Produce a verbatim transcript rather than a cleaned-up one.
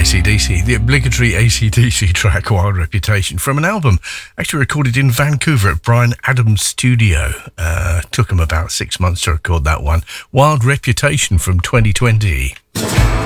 A C D C, the obligatory A C D C track Wild Reputation from an album actually recorded in Vancouver at Bryan Adams Studio. Uh, took them about six months to record that one. Wild Reputation from twenty twenty.